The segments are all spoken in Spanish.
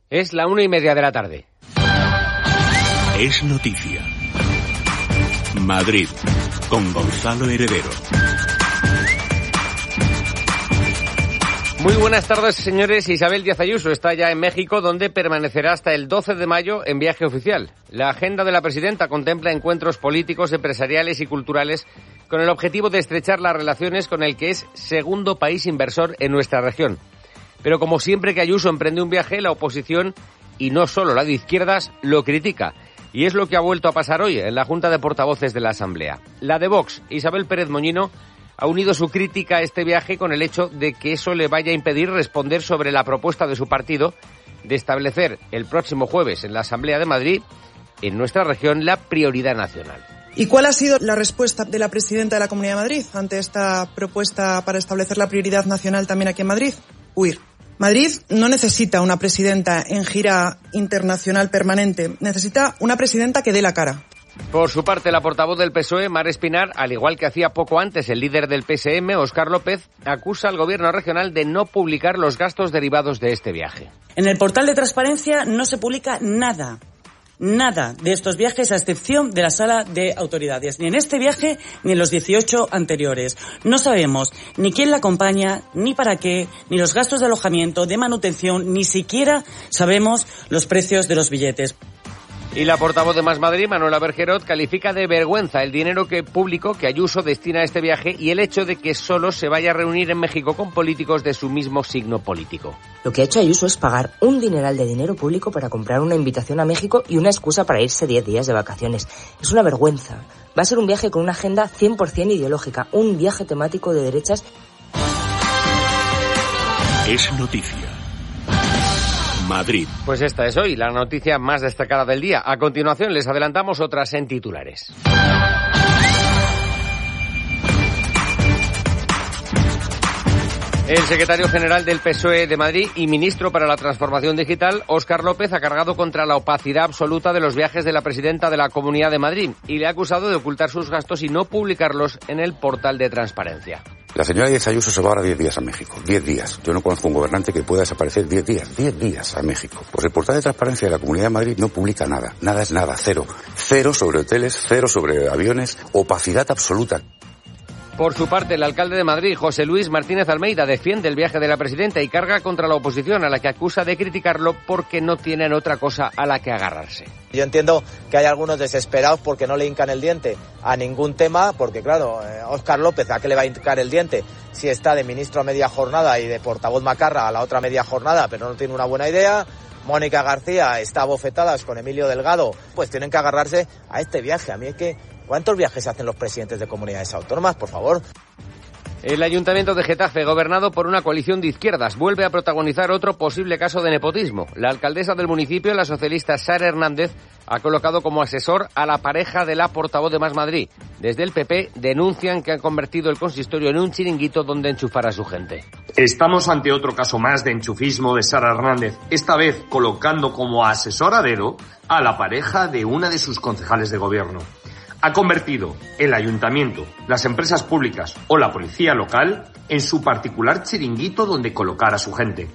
Es la 1:30 de la tarde. Es noticia. Madrid, con Gonzalo Heredero. Muy buenas tardes, señores. Isabel Díaz Ayuso está ya en México, donde permanecerá hasta el 12 de mayo en viaje oficial. La agenda de la presidenta contempla encuentros políticos, empresariales y culturales con el objetivo de estrechar las relaciones con el que es segundo país inversor en nuestra región. Pero como siempre que Ayuso emprende un viaje, la oposición, y no solo la de izquierdas, lo critica. Y es lo que ha vuelto a pasar hoy en la Junta de Portavoces de la Asamblea. La de Vox, Isabel Pérez Moñino, ha unido su crítica a este viaje con el hecho de que eso le vaya a impedir responder sobre la propuesta de su partido de establecer el próximo jueves en la Asamblea de Madrid, en nuestra región, la prioridad nacional. ¿Y cuál ha sido la respuesta de la presidenta de la Comunidad de Madrid ante esta propuesta para establecer la prioridad nacional también aquí en Madrid? Huir. Madrid no necesita una presidenta en gira internacional permanente, necesita una presidenta que dé la cara. Por su parte, la portavoz del PSOE, Mar Espinar, al igual que hacía poco antes el líder del PSM, Óscar López, acusa al gobierno regional de no publicar los gastos derivados de este viaje. En el portal de transparencia no se publica nada de estos viajes, a excepción de la sala de autoridades, ni en este viaje ni en los 18 anteriores. No sabemos ni quién la acompaña, ni para qué, ni los gastos de alojamiento, de manutención, ni siquiera sabemos los precios de los billetes. Y la portavoz de Más Madrid, Manuela Bergerot, califica de vergüenza el dinero público que Ayuso destina a este viaje y el hecho de que solo se vaya a reunir en México con políticos de su mismo signo político. Lo que ha hecho Ayuso es pagar un dineral de dinero público para comprar una invitación a México y una excusa para irse 10 días de vacaciones. Es una vergüenza. Va a ser un viaje con una agenda 100% ideológica, un viaje temático de derechas. Es noticia. Madrid. Pues esta es hoy la noticia más destacada del día. A continuación les adelantamos otras en titulares. El secretario general del PSOE de Madrid y ministro para la Transformación Digital, Óscar López, ha cargado contra la opacidad absoluta de los viajes de la presidenta de la Comunidad de Madrid y le ha acusado de ocultar sus gastos y no publicarlos en el portal de transparencia. La señora Díaz Ayuso se va ahora 10 días a México. 10 días. Yo no conozco un gobernante que pueda desaparecer 10 días. 10 días a México. Pues el portal de transparencia de la Comunidad de Madrid no publica nada. Nada es nada. Cero. Cero sobre hoteles, cero sobre aviones. Opacidad absoluta. Por su parte, el alcalde de Madrid, José Luis Martínez Almeida, defiende el viaje de la presidenta y carga contra la oposición, a la que acusa de criticarlo porque no tienen otra cosa a la que agarrarse. Yo entiendo que hay algunos desesperados porque no le hincan el diente a ningún tema, porque claro, Óscar López, ¿a qué le va a hincar el diente? Si está de ministro a media jornada y de portavoz macarra a la otra media jornada, pero no tiene una buena idea. Mónica García está a bofetadas con Emilio Delgado, pues tienen que agarrarse a este viaje. A mí es que, ¿cuántos viajes hacen los presidentes de comunidades autónomas, por favor? El Ayuntamiento de Getafe, gobernado por una coalición de izquierdas, vuelve a protagonizar otro posible caso de nepotismo. La alcaldesa del municipio, la socialista Sara Hernández, ha colocado como asesor a la pareja de la portavoz de Más Madrid. Desde el PP denuncian que han convertido el consistorio en un chiringuito donde enchufar a su gente. Estamos ante otro caso más de enchufismo de Sara Hernández, esta vez colocando como asesor a dedo a la pareja de una de sus concejales de gobierno. Ha convertido el ayuntamiento, las empresas públicas o la policía local en su particular chiringuito donde colocar a su gente.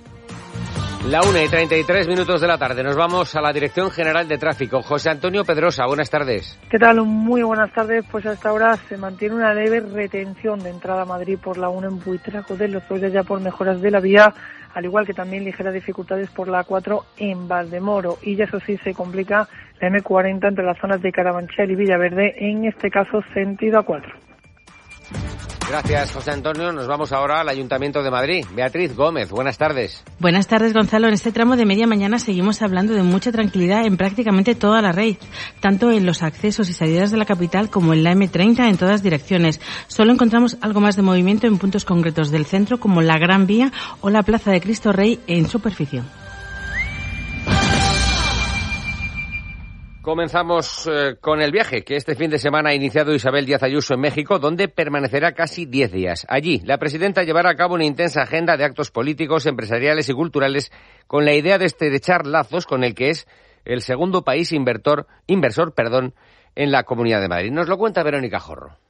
La 1:33 de la tarde. Nos vamos a la Dirección General de Tráfico. José Antonio Pedrosa, buenas tardes. ¿Qué tal? Muy buenas tardes. Pues hasta ahora se mantiene una leve retención de entrada a Madrid por la 1 en Buitrago de los Lozoya, ya por mejoras de la vía, al igual que también ligeras dificultades por la 4 en Valdemoro. Y ya eso sí se complica la M40 entre las zonas de Carabanchel y Villaverde, en este caso sentido A4. Gracias, José Antonio. Nos vamos ahora al Ayuntamiento de Madrid. Beatriz Gómez, buenas tardes. Buenas tardes, Gonzalo. En este tramo de media mañana seguimos hablando de mucha tranquilidad en prácticamente toda la red, tanto en los accesos y salidas de la capital como en la M30 en todas direcciones. Solo encontramos algo más de movimiento en puntos concretos del centro, como la Gran Vía o la Plaza de Cristo Rey en superficie. Comenzamos con el viaje que este fin de semana ha iniciado Isabel Díaz Ayuso en México, donde permanecerá casi 10 días. Allí, la presidenta llevará a cabo una intensa agenda de actos políticos, empresariales y culturales con la idea de estrechar lazos con el que es el segundo país inversor en la Comunidad de Madrid. Nos lo cuenta Verónica Jorro.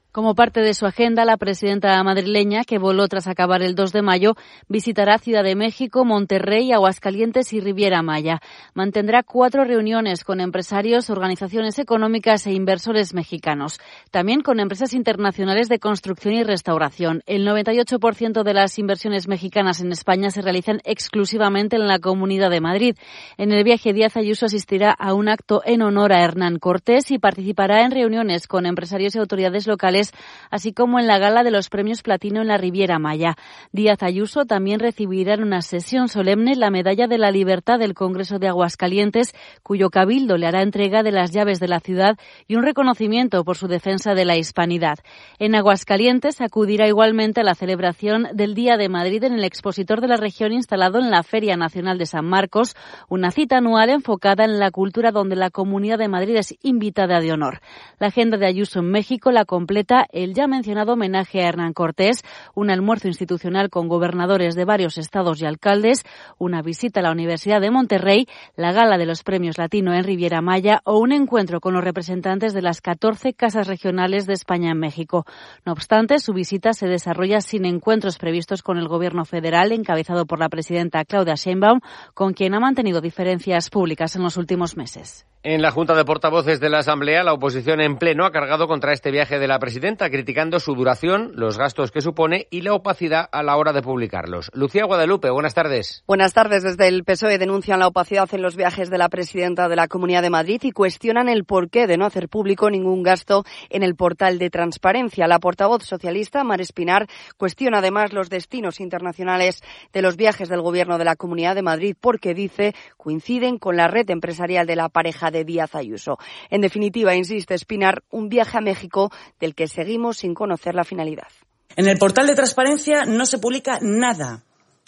Como parte de su agenda, la presidenta madrileña, que voló tras acabar el 2 de mayo, visitará Ciudad de México, Monterrey, Aguascalientes y Riviera Maya. Mantendrá 4 reuniones con empresarios, organizaciones económicas e inversores mexicanos. También con empresas internacionales de construcción y restauración. El 98% de las inversiones mexicanas en España se realizan exclusivamente en la Comunidad de Madrid. En el viaje, Díaz Ayuso asistirá a un acto en honor a Hernán Cortés y participará en reuniones con empresarios y autoridades locales, así como en la gala de los premios Platino en la Riviera Maya. Díaz Ayuso también recibirá en una sesión solemne la Medalla de la Libertad del Congreso de Aguascalientes, cuyo cabildo le hará entrega de las llaves de la ciudad y un reconocimiento por su defensa de la hispanidad. En Aguascalientes acudirá igualmente a la celebración del Día de Madrid en el expositor de la región instalado en la Feria Nacional de San Marcos, una cita anual enfocada en la cultura donde la Comunidad de Madrid es invitada de honor. La agenda de Ayuso en México la completa el ya mencionado homenaje a Hernán Cortés, un almuerzo institucional con gobernadores de varios estados y alcaldes, una visita a la Universidad de Monterrey, la gala de los premios Latino en Riviera Maya o un encuentro con los representantes de las 14 casas regionales de España en México. No obstante, su visita se desarrolla sin encuentros previstos con el gobierno federal, encabezado por la presidenta Claudia Sheinbaum, con quien ha mantenido diferencias públicas en los últimos meses. En la Junta de Portavoces de la Asamblea, la oposición en pleno ha cargado contra este viaje de la presidenta, criticando su duración, los gastos que supone y la opacidad a la hora de publicarlos. Lucía Guadalupe, buenas tardes. Buenas tardes. Desde el PSOE denuncian la opacidad en los viajes de la presidenta de la Comunidad de Madrid y cuestionan el porqué de no hacer público ningún gasto en el portal de transparencia. La portavoz socialista, Mar Espinar, cuestiona además los destinos internacionales de los viajes del Gobierno de la Comunidad de Madrid porque, dice, coinciden con la red empresarial de la pareja de Díaz Ayuso. En definitiva, insiste Espinar, un viaje a México del que seguimos sin conocer la finalidad. En el portal de transparencia no se publica nada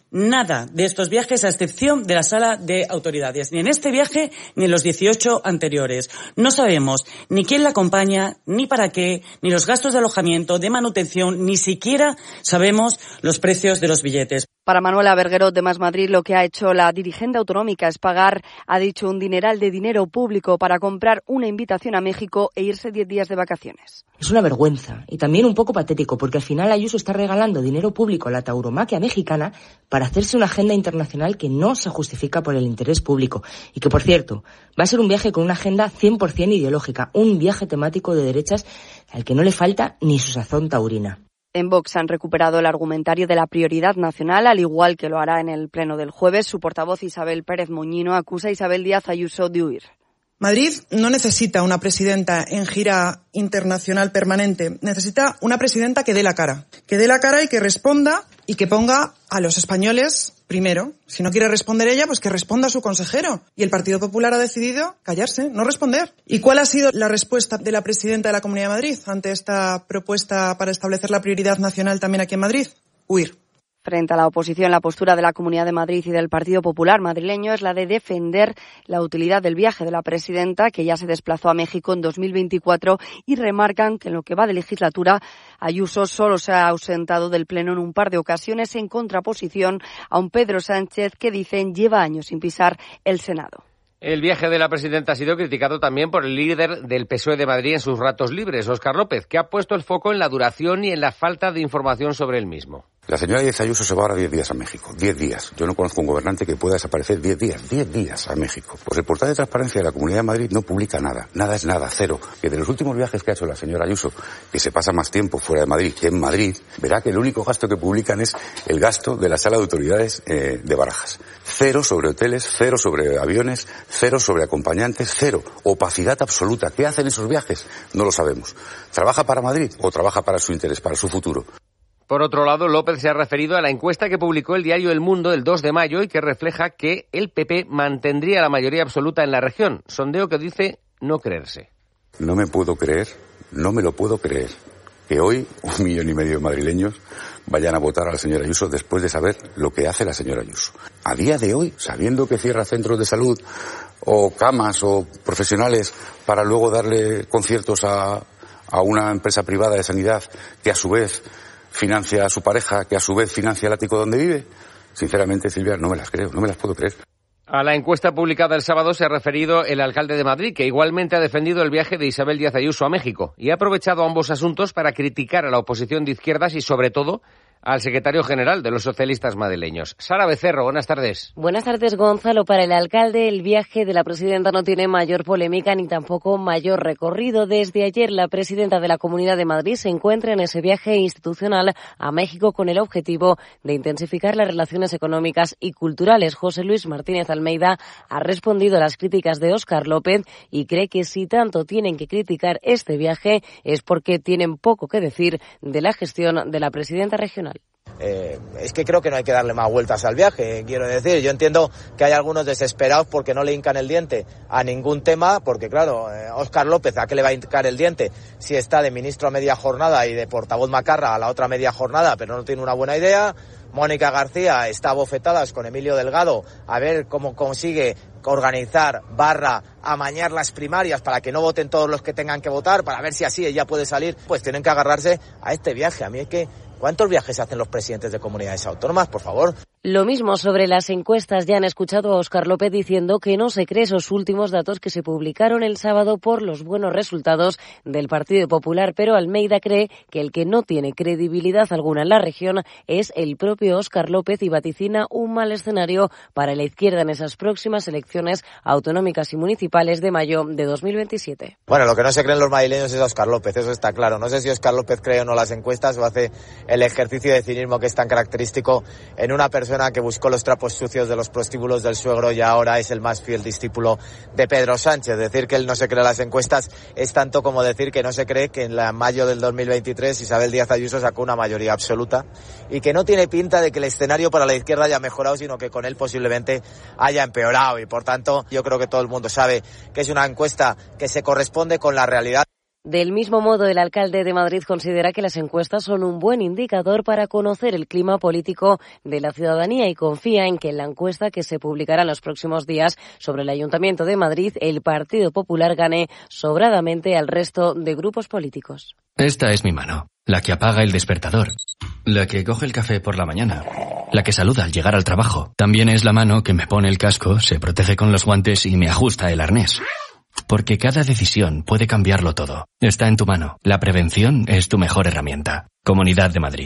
de estos viajes, a excepción de la sala de autoridades, ni en este viaje ni en los 18 anteriores. No sabemos ni quién la acompaña, ni para qué, ni los gastos de alojamiento, de manutención, ni siquiera sabemos los precios de los billetes. Para Manuela Berguerot de Más Madrid, lo que ha hecho la dirigente autonómica es pagar, ha dicho, un dineral de dinero público para comprar una invitación a México e irse 10 días de vacaciones. Es una vergüenza y también un poco patético porque al final Ayuso está regalando dinero público a la tauromaquia mexicana para hacerse una agenda internacional que no se justifica por el interés público y que, por cierto, va a ser un viaje con una agenda 100% ideológica, un viaje temático de derechas al que no le falta ni su sazón taurina. En Vox han recuperado el argumentario de la prioridad nacional, al igual que lo hará en el pleno del jueves. Su portavoz Isabel Pérez Moñino acusa a Isabel Díaz Ayuso de huir. Madrid no necesita una presidenta en gira internacional permanente. Necesita una presidenta que dé la cara. Que dé la cara y que responda y que ponga a los españoles primero. Si no quiere responder ella, pues que responda a su consejero. Y el Partido Popular ha decidido callarse, no responder. ¿Y cuál ha sido la respuesta de la presidenta de la Comunidad de Madrid ante esta propuesta para establecer la prioridad nacional también aquí en Madrid? Huir. Frente a la oposición, la postura de la Comunidad de Madrid y del Partido Popular madrileño es la de defender la utilidad del viaje de la presidenta, que ya se desplazó a México en 2024, y remarcan que en lo que va de legislatura, Ayuso solo se ha ausentado del Pleno en un par de ocasiones, en contraposición a un Pedro Sánchez que, dicen, lleva años sin pisar el Senado. El viaje de la presidenta ha sido criticado también por el líder del PSOE de Madrid en sus ratos libres, Óscar López, que ha puesto el foco en la duración y en la falta de información sobre el mismo. La señora Díaz Ayuso se va ahora 10 días a México. 10 días. Yo no conozco un gobernante que pueda desaparecer 10 días. 10 días a México. Pues el portal de transparencia de la Comunidad de Madrid no publica nada. Nada es nada, cero. Que de los últimos viajes que ha hecho la señora Ayuso, que se pasa más tiempo fuera de Madrid que en Madrid, verá que el único gasto que publican es el gasto de la sala de autoridades de Barajas. Cero sobre hoteles, cero sobre aviones, cero sobre acompañantes, cero. Opacidad absoluta. ¿Qué hacen esos viajes? No lo sabemos. ¿Trabaja para Madrid o trabaja para su interés, para su futuro? Por otro lado, López se ha referido a la encuesta que publicó el diario El Mundo el 2 de mayo y que refleja que el PP mantendría la mayoría absoluta en la región. Sondeo que dice no creerse. No me puedo creer, no me lo puedo creer, que hoy 1,5 millones de madrileños vayan a votar a la señora Ayuso después de saber lo que hace la señora Ayuso. A día de hoy, sabiendo que cierra centros de salud o camas o profesionales para luego darle conciertos a una empresa privada de sanidad que a su vez financia a su pareja, que a su vez financia el ático donde vive. Sinceramente, Silvia, no me las creo, no me las puedo creer. A la encuesta publicada el sábado se ha referido el alcalde de Madrid, que igualmente ha defendido el viaje de Isabel Díaz Ayuso a México y ha aprovechado ambos asuntos para criticar a la oposición de izquierdas y, sobre todo, al secretario general de los socialistas madrileños. Sara Becerro, buenas tardes. Buenas tardes, Gonzalo. Para el alcalde, el viaje de la presidenta no tiene mayor polémica ni tampoco mayor recorrido. Desde ayer, la presidenta de la Comunidad de Madrid se encuentra en ese viaje institucional a México con el objetivo de intensificar las relaciones económicas y culturales. José Luis Martínez Almeida ha respondido a las críticas de Óscar López y cree que si tanto tienen que criticar este viaje es porque tienen poco que decir de la gestión de la presidenta regional. Es que creo que no hay que darle más vueltas al viaje, quiero decir. Yo entiendo que hay algunos desesperados porque no le hincan el diente a ningún tema, porque claro, Óscar López, ¿a qué le va a hincar el diente si está de ministro a media jornada y de portavoz macarra a la otra media jornada, pero no tiene una buena idea? Mónica García está a bofetadas con Emilio Delgado a ver cómo consigue organizar / amañar las primarias para que no voten todos los que tengan que votar, para ver si así ella puede salir. Pues tienen que agarrarse a este viaje. A mí es que ¿cuántos viajes hacen los presidentes de comunidades autónomas, por favor? Lo mismo sobre las encuestas. Ya han escuchado a Óscar López diciendo que no se cree esos últimos datos que se publicaron el sábado por los buenos resultados del Partido Popular, pero Almeida cree que el que no tiene credibilidad alguna en la región es el propio Óscar López y vaticina un mal escenario para la izquierda en esas próximas elecciones autonómicas y municipales de mayo de 2027. Bueno, lo que no se creen los madrileños es Óscar López, eso está claro. No sé si Óscar López cree o no las encuestas o hace el ejercicio de cinismo que es tan característico en una persona que buscó los trapos sucios de los prostíbulos del suegro y ahora es el más fiel discípulo de Pedro Sánchez. Decir que él no se cree las encuestas es tanto como decir que no se cree que en mayo del 2023 Isabel Díaz Ayuso sacó una mayoría absoluta y que no tiene pinta de que el escenario para la izquierda haya mejorado, sino que con él posiblemente haya empeorado, y por tanto yo creo que todo el mundo sabe que es una encuesta que se corresponde con la realidad. Del mismo modo, el alcalde de Madrid considera que las encuestas son un buen indicador para conocer el clima político de la ciudadanía y confía en que en la encuesta que se publicará en los próximos días sobre el Ayuntamiento de Madrid, el Partido Popular gane sobradamente al resto de grupos políticos. Esta es mi mano, la que apaga el despertador, la que coge el café por la mañana, la que saluda al llegar al trabajo. También es la mano que me pone el casco, se protege con los guantes y me ajusta el arnés. Porque cada decisión puede cambiarlo todo. Está en tu mano. La prevención es tu mejor herramienta. Comunidad de Madrid.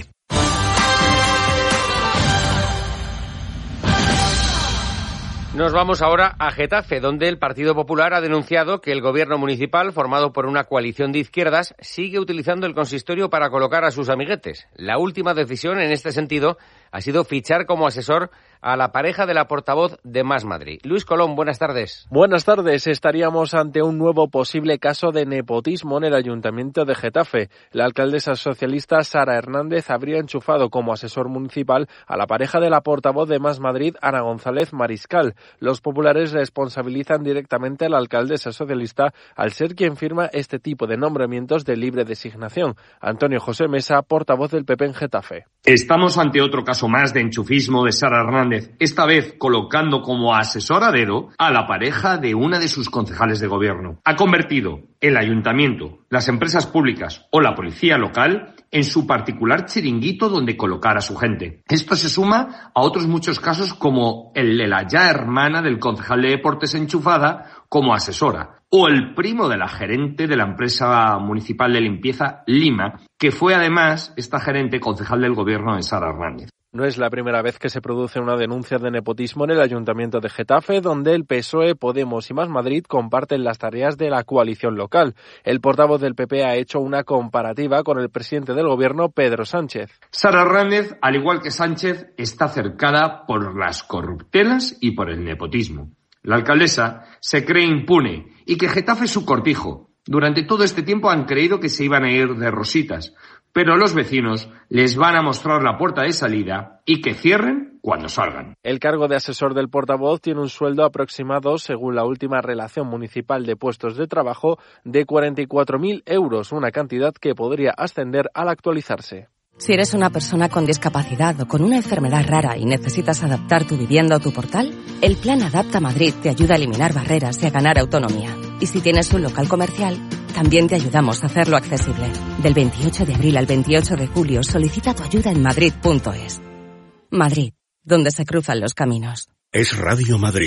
Nos vamos ahora a Getafe, donde el Partido Popular ha denunciado que el gobierno municipal, formado por una coalición de izquierdas, sigue utilizando el consistorio para colocar a sus amiguetes. La última decisión en este sentido ha sido fichar como asesor a la pareja de la portavoz de Más Madrid. Luis Colón, buenas tardes. Buenas tardes. Estaríamos ante un nuevo posible caso de nepotismo en el Ayuntamiento de Getafe. La alcaldesa socialista Sara Hernández habría enchufado como asesor municipal a la pareja de la portavoz de Más Madrid, Ana González Mariscal. Los populares responsabilizan directamente a la alcaldesa socialista al ser quien firma este tipo de nombramientos de libre designación. Antonio José Mesa, portavoz del PP en Getafe. Estamos ante otro caso más de enchufismo de Sara Hernández, esta vez colocando como asesor a dedo a la pareja de una de sus concejales de gobierno. Ha convertido el ayuntamiento, las empresas públicas o la policía local en su particular chiringuito donde colocar a su gente. Esto se suma a otros muchos casos como el de la ya hermana del concejal de deportes enchufada como asesora, o el primo de la gerente de la empresa municipal de limpieza Lima, que fue además esta gerente concejal del gobierno de Sara Hernández. No es la primera vez que se produce una denuncia de nepotismo en el Ayuntamiento de Getafe, donde el PSOE, Podemos y Más Madrid comparten las tareas de la coalición local. El portavoz del PP ha hecho una comparativa con el presidente del gobierno, Pedro Sánchez. Sara Hernández, al igual que Sánchez, está cercada por las corruptelas y por el nepotismo. La alcaldesa se cree impune y que Getafe es su cortijo. Durante todo este tiempo han creído que se iban a ir de rositas, pero los vecinos les van a mostrar la puerta de salida y que cierren cuando salgan. El cargo de asesor del portavoz tiene un sueldo aproximado, según la última relación municipal de puestos de trabajo, de 44.000 euros, una cantidad que podría ascender al actualizarse. Si eres una persona con discapacidad o con una enfermedad rara y necesitas adaptar tu vivienda o tu portal, el Plan Adapta Madrid te ayuda a eliminar barreras y a ganar autonomía. Y si tienes un local comercial, también te ayudamos a hacerlo accesible. Del 28 de abril al 28 de julio solicita tu ayuda en madrid.es. Madrid, donde se cruzan los caminos. Es Radio Madrid.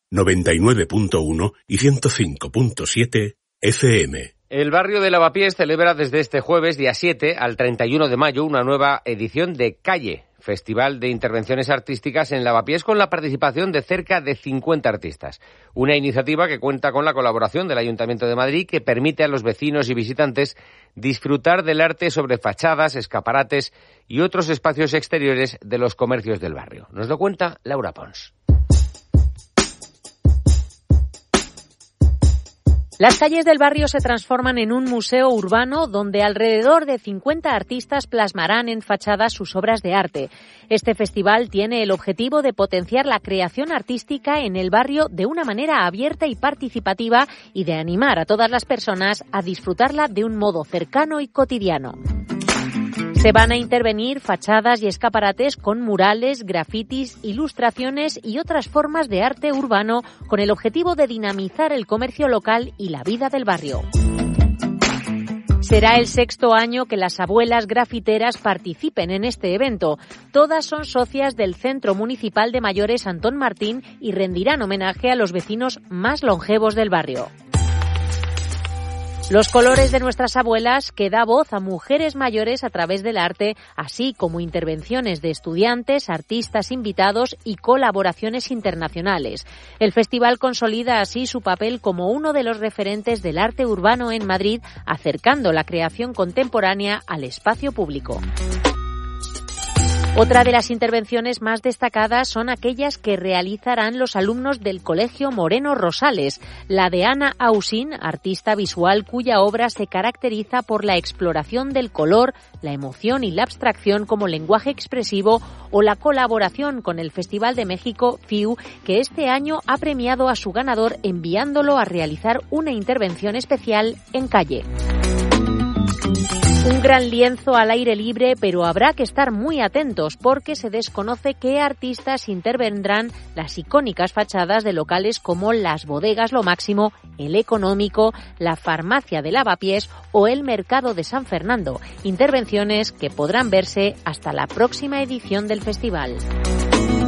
99.1 y 105.7 FM. El barrio de Lavapiés celebra desde este jueves, día 7, al 31 de mayo, una nueva edición de Calle, Festival de Intervenciones Artísticas en Lavapiés, con la participación de cerca de 50 artistas. Una iniciativa que cuenta con la colaboración del Ayuntamiento de Madrid, que permite a los vecinos y visitantes disfrutar del arte sobre fachadas, escaparates y otros espacios exteriores de los comercios del barrio. Nos lo cuenta Laura Pons. Las calles del barrio se transforman en un museo urbano donde alrededor de 50 artistas plasmarán en fachadas sus obras de arte. Este festival tiene el objetivo de potenciar la creación artística en el barrio de una manera abierta y participativa y de animar a todas las personas a disfrutarla de un modo cercano y cotidiano. Se van a intervenir fachadas y escaparates con murales, grafitis, ilustraciones y otras formas de arte urbano con el objetivo de dinamizar el comercio local y la vida del barrio. Será el 6º año que las abuelas grafiteras participen en este evento. Todas son socias del Centro Municipal de Mayores Antón Martín y rendirán homenaje a los vecinos más longevos del barrio. Los colores de nuestras abuelas que da voz a mujeres mayores a través del arte, así como intervenciones de estudiantes, artistas invitados y colaboraciones internacionales. El festival consolida así su papel como uno de los referentes del arte urbano en Madrid, acercando la creación contemporánea al espacio público. Otra de las intervenciones más destacadas son aquellas que realizarán los alumnos del Colegio Moreno Rosales. La de Ana Ausín, artista visual cuya obra se caracteriza por la exploración del color, la emoción y la abstracción como lenguaje expresivo, o la colaboración con el Festival de México, FIU, que este año ha premiado a su ganador enviándolo a realizar una intervención especial en Calle. Un gran lienzo al aire libre, pero habrá que estar muy atentos porque se desconoce qué artistas intervendrán las icónicas fachadas de locales como las Bodegas Lo Máximo, el Económico, la Farmacia de Lavapiés o el Mercado de San Fernando. Intervenciones que podrán verse hasta la próxima edición del festival.